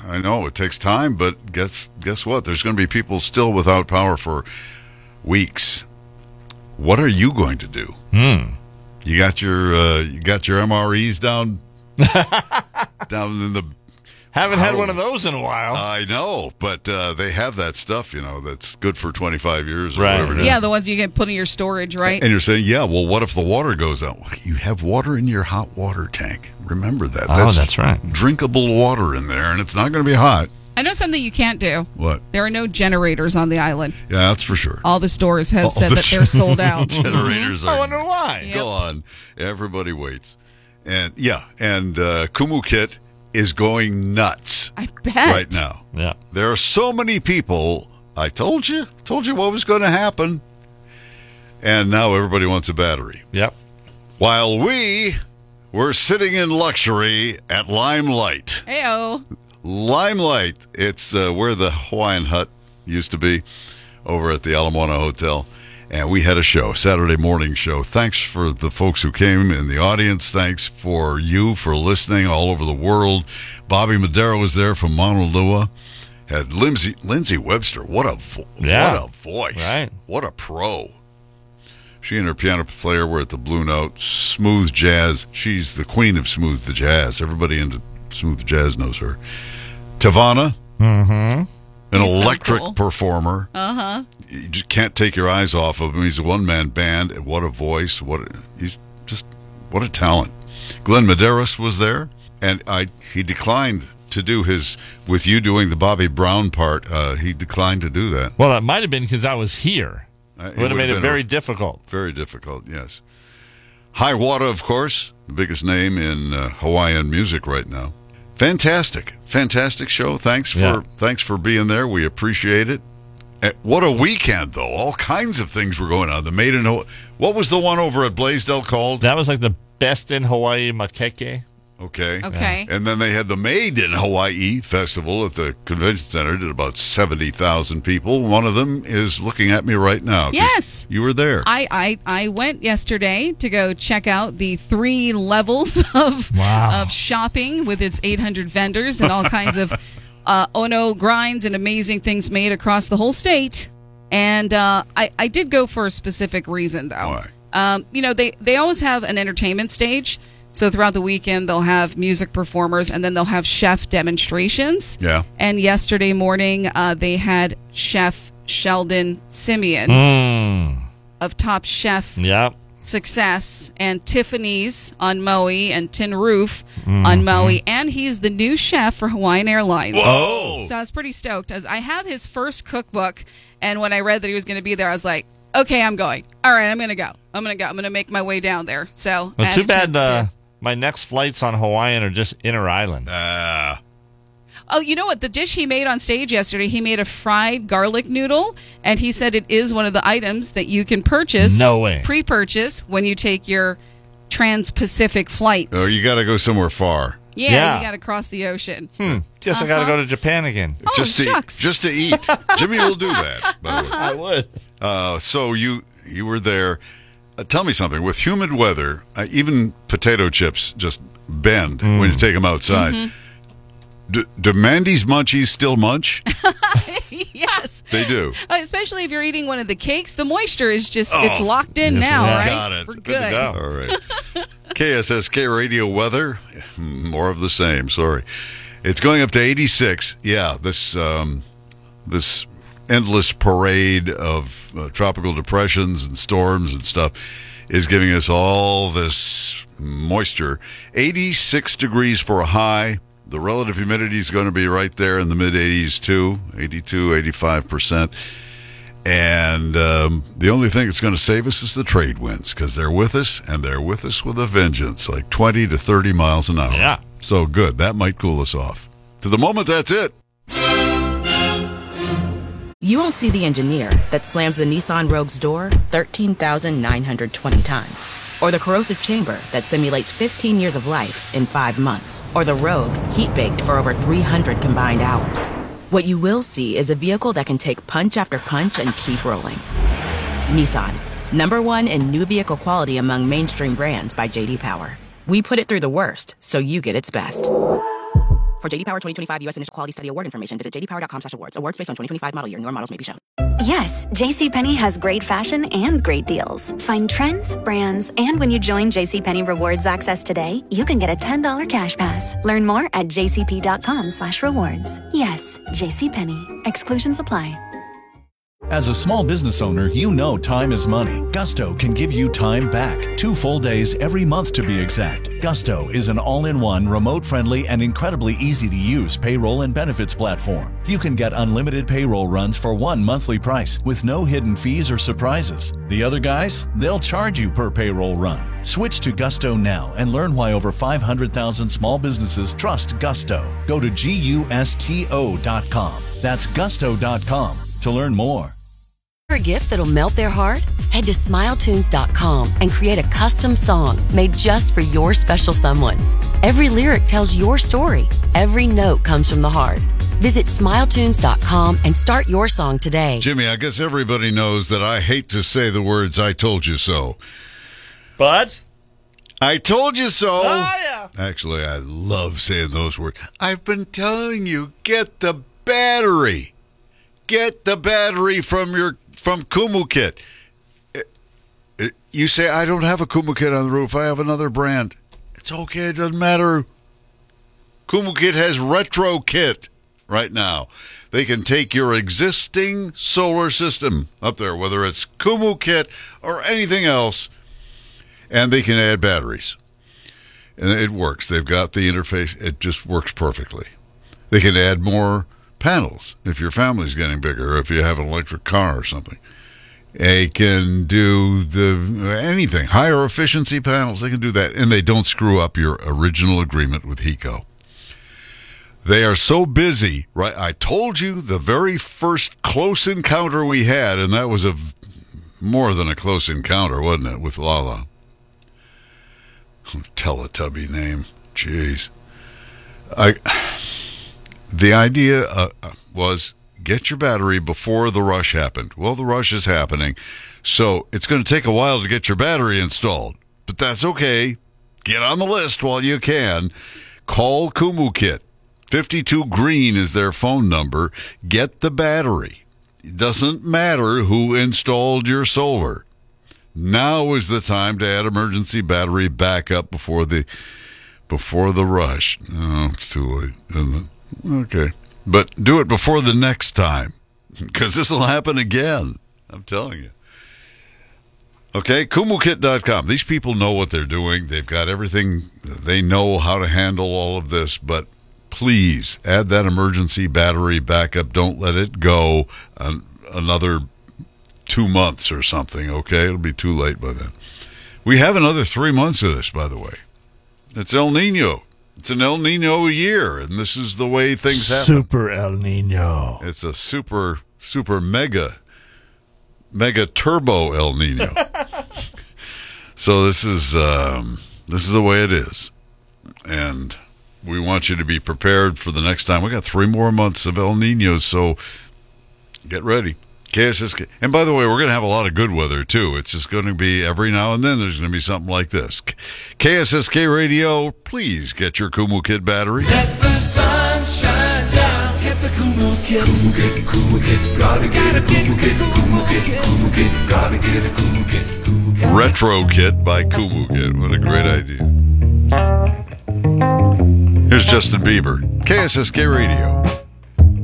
I know it takes time, but guess what? There's going to be people still without power for weeks. What are you going to do? You got your MREs down in the. Haven't had one of those in a while. I know, but they have that stuff, that's good for 25 years or Right. whatever. it is. Yeah, the ones you can put in your storage, right? And you're saying, yeah, well, what if the water goes out? Well, you have water in your hot water tank. Remember that. That's right. Drinkable water in there, and it's not going to be hot. I know something you can't do. What? There are no generators on the island. Yeah, that's for sure. All the stores have said that they're sold out. Generators I are. wonder why. Yep. Go on. Everybody waits. And, Kumukit is going nuts I bet. right now. Yeah. There are so many people. I told you what was going to happen. And now everybody wants a battery. Yep. While we're sitting in luxury at Limelight. Heyo. Limelight. It's where the Hawaiian Hut used to be over at the Ala Moana Hotel. And we had a show, Saturday morning show. Thanks for the folks who came in the audience. Thanks for you for listening all over the world. Bobby Madera was there from Mauna Loa. Had Lindsay Webster. What a voice. Right. What a pro. She and her piano player were at the Blue Note. Smooth jazz. She's the queen of smooth jazz. Everybody into smooth jazz knows her. Tavana. An He's so electric cool. performer. Uh-huh. You just can't take your eyes off of him. He's a one-man band. What a voice. What a talent. Glenn Medeiros was there, and he declined to do with you doing the Bobby Brown part. He declined to do that. Well, that might have been because I was here. It Would have made it been very difficult. Very difficult, yes. High Water, of course, the biggest name in Hawaiian music right now. Fantastic show. Thanks for being there. We appreciate it. What a weekend, though. All kinds of things were going on. What was the one over at Blaisdell called? That was like the best in Hawaii makeke. Okay. Okay. And then they had the Made in Hawaii Festival at the Convention Center. Did about 70,000 people. One of them is looking at me right now. Yes. You were there. I went yesterday to go check out the 3 levels of shopping with its 800 vendors and all kinds of ono grinds and amazing things made across the whole state. And I did go for a specific reason, though. Why? They always have an entertainment stage. So throughout the weekend, they'll have music performers, and then they'll have chef demonstrations. Yeah. And yesterday morning, they had Chef Sheldon Simeon of Top Chef Success and Tiffany's on Maui and Tin Roof on Maui. And he's the new chef for Hawaiian Airlines. Whoa! So I was pretty stoked. I have his first cookbook, and when I read that he was going to be there, I was like, okay, I'm going. All right, I'm going to go. I'm going to make my way down there. So Well, too bad my next flights on Hawaiian are just inner island. Oh, you know what? The dish he made on stage yesterday, he made a fried garlic noodle, and he said it is one of the items that you can purchase. No way. Pre-purchase when you take your Trans-Pacific flights. Oh, you got to go somewhere far. Yeah, you got to cross the ocean. Guess I got to go to Japan again. Oh, shucks. Just to eat. Jimmy will do that, by the way. I would. So you were there. Tell me something. With humid weather, even potato chips just bend when you take them outside. Do Mandy's Munchies still munch? Yes. They do. Especially if you're eating one of the cakes. The moisture is just, it's locked in now, right? Got it. We're Good good. to go. All right. KSSK radio weather, more of the same. Sorry. It's going up to 86. Yeah, this endless parade of tropical depressions and storms and stuff is giving us all this moisture. 86 degrees for a high. The relative humidity is going to be right there in the mid-80s, too, 82, 85%. And the only thing that's going to save us is the trade winds, because they're with us, and they're with us with a vengeance, like 20 to 30 miles an hour. Yeah. So good. That might cool us off. To the moment, that's it. You won't see the engineer that slams the Nissan Rogue's door 13,920 times. Or the corrosive chamber that simulates 15 years of life in 5 months. Or the Rogue heat-baked for over 300 combined hours. What you will see is a vehicle that can take punch after punch and keep rolling. Nissan, #1 in new vehicle quality among mainstream brands by J.D. Power. We put it through the worst, so you get its best. For JD Power 2025 U.S. Initial Quality Study Award information, visit jdpower.com/awards. Awards based on 2025 model year. Newer models may be shown. Yes, JCPenney has great fashion and great deals. Find trends, brands, and when you join JCPenney Rewards Access today, you can get a $10 cash pass. Learn more at jcp.com/rewards. Yes, JCPenney. Exclusions apply. As a small business owner, you know time is money. Gusto can give you time back. 2 full days every month to be exact. Gusto is an all-in-one, remote-friendly, and incredibly easy-to-use payroll and benefits platform. You can get unlimited payroll runs for one monthly price with no hidden fees or surprises. The other guys, they'll charge you per payroll run. Switch to Gusto now and learn why over 500,000 small businesses trust Gusto. Go to gusto.com. That's gusto.com to learn more. A gift that'll melt their heart? Head to SmileTunes.com and create a custom song made just for your special someone. Every lyric tells your story. Every note comes from the heart. Visit SmileTunes.com and start your song today. Jimmy, I guess everybody knows that I hate to say the words "I told you so." But I told you so. Oh, yeah. Actually, I love saying those words. I've been telling you, get the battery. Get the battery from Kumu Kit. You say, I don't have a Kumu Kit on the roof. I have another brand. It's okay. It doesn't matter. Kumu Kit has Retro Kit right now. They can take your existing solar system up there, whether it's Kumu Kit or anything else, and they can add batteries. And it works. They've got the interface. It just works perfectly. They can add more panels if your family's getting bigger, if you have an electric car or something. They can do anything, higher efficiency panels. They can do that, and they don't screw up your original agreement with HECO. They are so busy, right? I told you the very first close encounter we had, and that was more than a close encounter, wasn't it, with Lala? Teletubby name. Jeez. The idea was get your battery before the rush happened. Well, the rush is happening, so it's going to take a while to get your battery installed. But that's okay. Get on the list while you can. Call Kumu Kit. 52 Green is their phone number. Get the battery. It doesn't matter who installed your solar. Now is the time to add emergency battery backup before the rush. Oh, it's too late, isn't it? Okay. But do it before the next time, because this will happen again. I'm telling you. Okay, KumuKit.com. These people know what they're doing. They've got everything. They know how to handle all of this, but please add that emergency battery backup. Don't let it go another 2 months or something, okay? It'll be too late by then. We have another 3 months of this, by the way. It's El Nino. It's an El Nino year, and this is the way things happen. Super El Nino. It's a super mega turbo El Nino. So this is the way it is, and we want you to be prepared for the next time. We got 3 more months of El Ninos, so get ready. KSSK. And by the way, we're going to have a lot of good weather, too. It's just going to be every now and then there's going to be something like this. KSSK Radio, please get your Kumu Kit battery. Let the sun shine down. Hit the Kumu Kit. Kumu Kit, Kumu Kit. Gotta get a Kumu Kit. Kumu Kit, Kumu Kit. Gotta get a Kumu Kit. Kumu Kit. Retro Kit by Kumu Kit. What a great idea. Here's Justin Bieber. KSSK Radio.